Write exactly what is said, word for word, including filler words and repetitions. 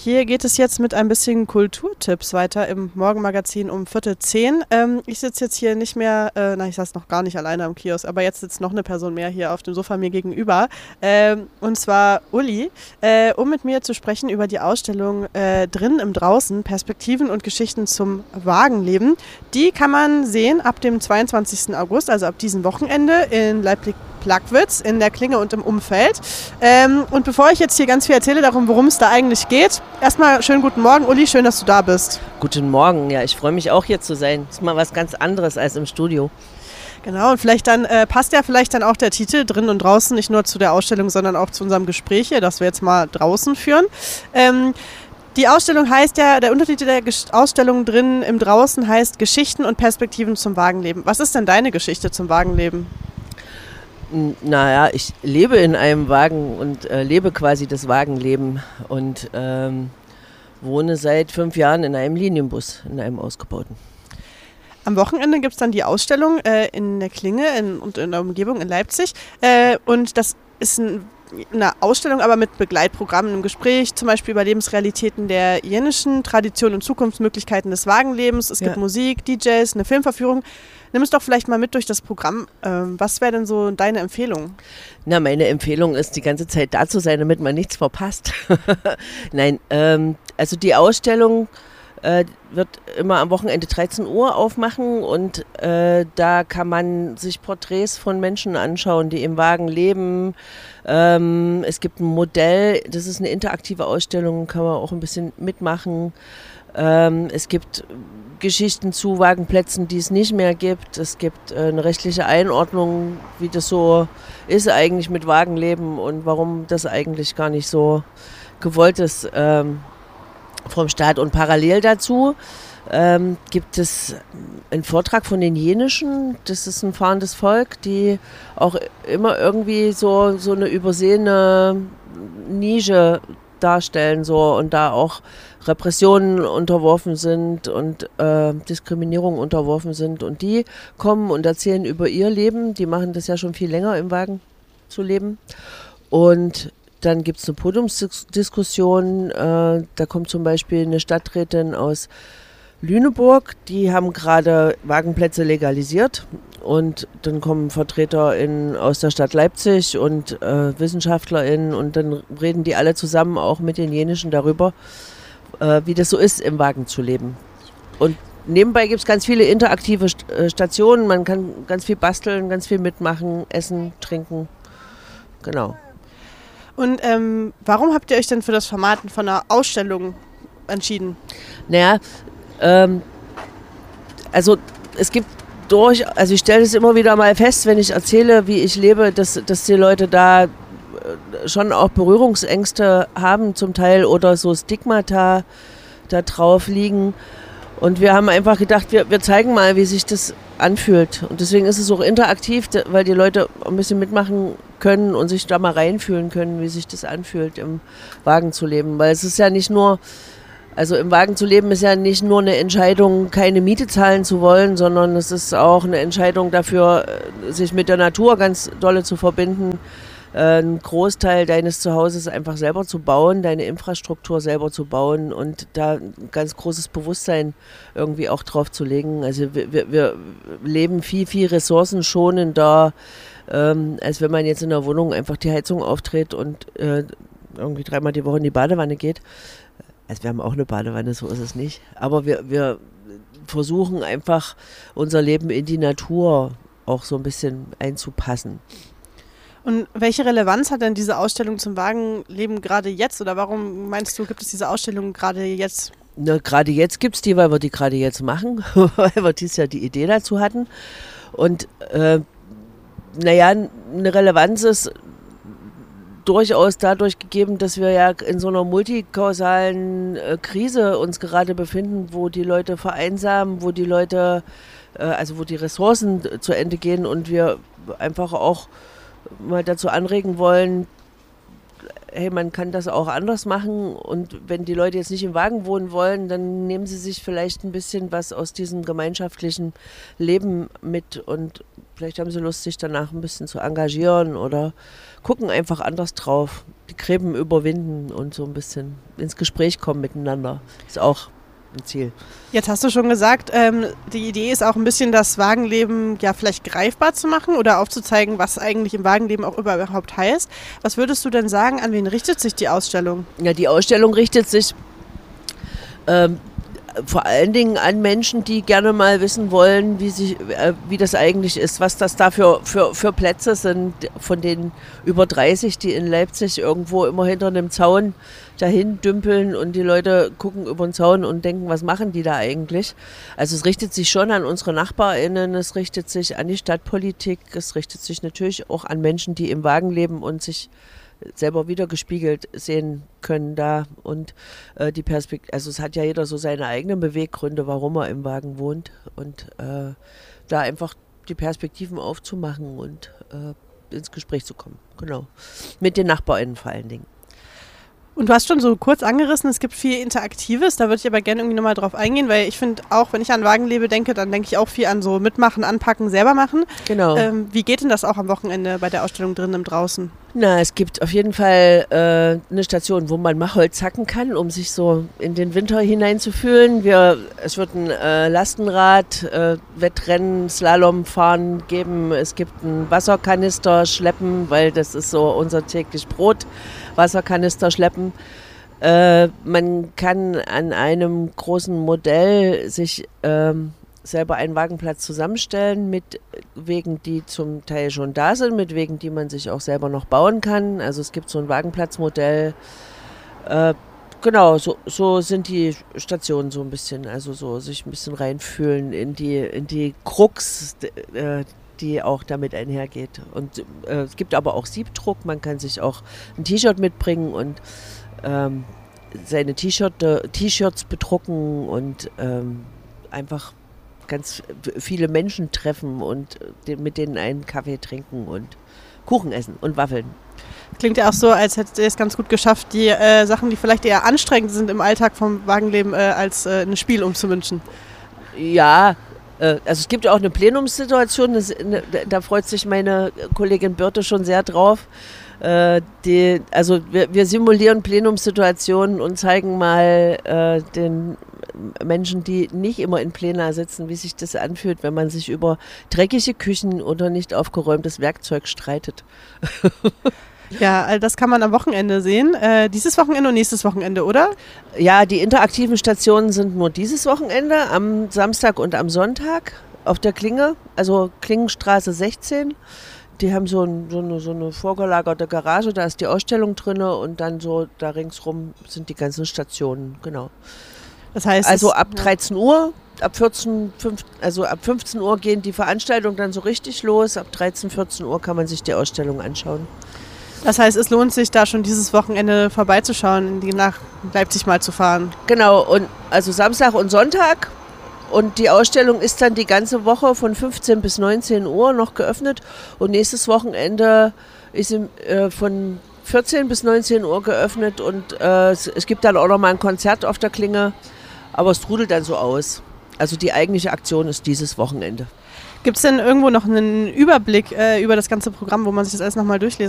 Hier geht es jetzt mit ein bisschen Kulturtipps weiter im Morgenmagazin um Viertel zehn. Ähm, ich sitze jetzt hier nicht mehr, äh, nein, ich saß noch gar nicht alleine am Kiosk, aber jetzt sitzt noch eine Person mehr hier auf dem Sofa mir gegenüber. Ähm, und zwar Uli, äh, um mit mir zu sprechen über die Ausstellung äh, Drin im Draußen, Perspektiven und Geschichten zum Wagenleben. Die kann man sehen ab dem zweiundzwanzigsten August, also ab diesem Wochenende in Leipzig-Plagwitz in der Klinge und im Umfeld. Ähm, und bevor ich jetzt hier ganz viel erzähle darum, worum es da eigentlich geht, erstmal schönen guten Morgen, Uli, schön, dass du da bist. Guten Morgen, ja, ich freue mich auch hier zu sein. Das ist mal was ganz anderes als im Studio. Genau, und vielleicht dann äh, passt ja vielleicht dann auch der Titel Drin und Draußen, nicht nur zu der Ausstellung, sondern auch zu unserem Gespräch hier, das wir jetzt mal draußen führen. Ähm, die Ausstellung heißt ja, der Untertitel der Ges- Ausstellung Drin im Draußen heißt Geschichten und Perspektiven zum Wagenleben. Was ist denn deine Geschichte zum Wagenleben? Naja, ich lebe in einem Wagen und äh, lebe quasi das Wagenleben und ähm, wohne seit fünf Jahren in einem Linienbus, in einem ausgebauten. Am Wochenende gibt es dann die Ausstellung äh, in der Klinge in, und in der Umgebung in Leipzig. Äh, und das ist ein, eine Ausstellung, aber mit Begleitprogrammen im Gespräch, zum Beispiel über Lebensrealitäten der jenischen Tradition und Zukunftsmöglichkeiten des Wagenlebens. Es gibt ja. Musik, D Js, eine Filmverführung. Nimm es doch vielleicht mal mit durch das Programm. Ähm, was wäre denn so deine Empfehlung? Na, meine Empfehlung ist, die ganze Zeit da zu sein, damit man nichts verpasst. Nein, ähm, also die Ausstellung äh, wird immer am Wochenende dreizehn Uhr aufmachen und äh, da kann man sich Porträts von Menschen anschauen, die im Wagen leben. Ähm, es gibt ein Modell, das ist eine interaktive Ausstellung, kann man auch ein bisschen mitmachen. Ähm, es gibt Geschichten zu Wagenplätzen, die es nicht mehr gibt. Es gibt äh, eine rechtliche Einordnung, wie das so ist eigentlich mit Wagenleben und warum das eigentlich gar nicht so gewollt ist ähm, vom Staat. Und parallel dazu ähm, gibt es einen Vortrag von den Jenischen. Das ist ein fahrendes Volk, die auch immer irgendwie so, so eine übersehene Nische darstellen so und da auch Repressionen unterworfen sind und äh, Diskriminierung unterworfen sind. Und die kommen und erzählen über ihr Leben. Die machen das ja schon viel länger, im Wagen zu leben. Und dann gibt es eine Podiumsdiskussion. Äh, da kommt zum Beispiel eine Stadträtin aus Lüneburg. Die haben gerade Wagenplätze legalisiert. Und dann kommen Vertreter in, aus der Stadt Leipzig und äh, WissenschaftlerInnen. Und dann reden die alle zusammen auch mit den Jenischen darüber, äh, wie das so ist, im Wagen zu leben. Und nebenbei gibt es ganz viele interaktive St- äh, Stationen. Man kann ganz viel basteln, ganz viel mitmachen, essen, trinken. Genau. Und ähm, warum habt ihr euch denn für das Format von einer Ausstellung entschieden? Naja, ähm, also es gibt durch, also ich stelle es immer wieder mal fest, wenn ich erzähle, wie ich lebe, dass, dass die Leute da schon auch Berührungsängste haben zum Teil oder so Stigmata da drauf liegen. Und wir haben einfach gedacht, wir, wir zeigen mal, wie sich das anfühlt. Und deswegen ist es auch interaktiv, weil die Leute ein bisschen mitmachen können und sich da mal reinfühlen können, wie sich das anfühlt, im Wagen zu leben. Weil es ist ja nicht nur, also im Wagen zu leben ist ja nicht nur eine Entscheidung, keine Miete zahlen zu wollen, sondern es ist auch eine Entscheidung dafür, sich mit der Natur ganz dolle zu verbinden, einen Großteil deines Zuhauses einfach selber zu bauen, deine Infrastruktur selber zu bauen und da ein ganz großes Bewusstsein irgendwie auch drauf zu legen. Also wir, wir, wir leben viel, viel ressourcenschonender, ähm, als wenn man jetzt in der Wohnung einfach die Heizung aufdreht und äh, irgendwie dreimal die Woche in die Badewanne geht. Also wir haben auch eine Badewanne, so ist es nicht. Aber wir, wir versuchen einfach unser Leben in die Natur auch so ein bisschen einzupassen. Und welche Relevanz hat denn diese Ausstellung zum Wagenleben gerade jetzt? Oder warum meinst du, gibt es diese Ausstellung gerade jetzt? Na, gerade jetzt gibt es die, weil wir die gerade jetzt machen, weil wir dieses Jahr die Idee dazu hatten. Und äh, naja, eine Relevanz ist durchaus dadurch gegeben, dass wir ja in so einer multikausalen äh, Krise uns gerade befinden, wo die Leute vereinsamen, wo die Leute, äh, also wo die Ressourcen zu Ende gehen und wir einfach auch mal dazu anregen wollen, hey, man kann das auch anders machen und wenn die Leute jetzt nicht im Wagen wohnen wollen, dann nehmen sie sich vielleicht ein bisschen was aus diesem gemeinschaftlichen Leben mit und vielleicht haben sie Lust, sich danach ein bisschen zu engagieren oder gucken einfach anders drauf, die Gräben überwinden und so ein bisschen ins Gespräch kommen miteinander. Ist auch ein Ziel. Jetzt hast du schon gesagt, ähm, die Idee ist auch ein bisschen, das Wagenleben ja vielleicht greifbar zu machen oder aufzuzeigen, was eigentlich im Wagenleben auch überhaupt heißt. Was würdest du denn sagen, an wen richtet sich die Ausstellung? Ja, die Ausstellung richtet sich ähm, vor allen Dingen an Menschen, die gerne mal wissen wollen, wie, sich, äh, wie das eigentlich ist, was das da für, für, für Plätze sind, von den über dreißig, die in Leipzig irgendwo immer hinter einem Zaun dahin dümpeln und die Leute gucken über den Zaun und denken, was machen die da eigentlich? Also es richtet sich schon an unsere NachbarInnen, es richtet sich an die Stadtpolitik, es richtet sich natürlich auch an Menschen, die im Wagen leben und sich selber wiedergespiegelt sehen können da und äh, die Perspektive, also es hat ja jeder so seine eigenen Beweggründe, warum er im Wagen wohnt und äh, da einfach die Perspektiven aufzumachen und äh, ins Gespräch zu kommen, genau, mit den NachbarInnen vor allen Dingen. Und du hast schon so kurz angerissen, es gibt viel Interaktives, da würde ich aber gerne irgendwie nochmal drauf eingehen, weil ich finde auch, wenn ich an Wagenlebe denke, dann denke ich auch viel an so mitmachen, anpacken, selber machen. Genau. Ähm, wie geht denn das auch am Wochenende bei der Ausstellung drinnen im Draußen? Na, es gibt auf jeden Fall äh, eine Station, wo man Machholz hacken kann, um sich so in den Winter hineinzufühlen. Wir, es wird ein äh, Lastenrad, äh, Wettrennen, Slalomfahren geben. Es gibt ein Wasserkanister schleppen, weil das ist so unser täglich Brot, Wasserkanister schleppen. Äh, man kann an einem großen Modell sich ähm, selber einen Wagenplatz zusammenstellen mit Wegen, die zum Teil schon da sind, mit Wegen, die man sich auch selber noch bauen kann. Also es gibt so ein Wagenplatzmodell. Äh, genau, so, so sind die Stationen so ein bisschen, also so sich ein bisschen reinfühlen in die, in die Krux, äh, die auch damit einhergeht. Und äh, es gibt aber auch Siebdruck, man kann sich auch ein T-Shirt mitbringen und ähm, seine T-Shirt, äh, T-Shirts bedrucken und ähm, einfach ganz viele Menschen treffen und mit denen einen Kaffee trinken und Kuchen essen und Waffeln. Klingt ja auch so, als hättet ihr es ganz gut geschafft, die äh, Sachen, die vielleicht eher anstrengend sind im Alltag vom Wagenleben, äh, als äh, ein Spiel umzumünzen. Ja, äh, also es gibt auch eine Plenumssituation, das, ne, da freut sich meine Kollegin Birte schon sehr drauf. Äh, die, also wir, wir simulieren Plenumssituationen und zeigen mal äh, den Menschen, die nicht immer in Plena sitzen, wie sich das anfühlt, wenn man sich über dreckige Küchen oder nicht aufgeräumtes Werkzeug streitet. Ja, das kann man am Wochenende sehen. Äh, dieses Wochenende und nächstes Wochenende, oder? Ja, die interaktiven Stationen sind nur dieses Wochenende, am Samstag und am Sonntag auf der Klinge, also Klingenstraße sechzehn. Die haben so, ein, so, eine, so eine vorgelagerte Garage, da ist die Ausstellung drin und dann so da ringsrum sind die ganzen Stationen, genau. Das heißt, also es, ab dreizehn Uhr, ab vierzehn, fünf, also ab fünfzehn Uhr gehen die Veranstaltungen dann so richtig los. Ab dreizehn, vierzehn Uhr kann man sich die Ausstellung anschauen. Das heißt, es lohnt sich da schon dieses Wochenende vorbeizuschauen, die nach Leipzig mal zu fahren. Genau, und also Samstag und Sonntag. Und die Ausstellung ist dann die ganze Woche von fünfzehn bis neunzehn Uhr noch geöffnet. Und nächstes Wochenende ist im, äh, von vierzehn bis neunzehn Uhr geöffnet. Und äh, es, es gibt dann auch noch mal ein Konzert auf der Klinge. Aber es trudelt dann so aus. Also die eigentliche Aktion ist dieses Wochenende. Gibt es denn irgendwo noch einen Überblick äh, über das ganze Programm, wo man sich das alles nochmal durchlesen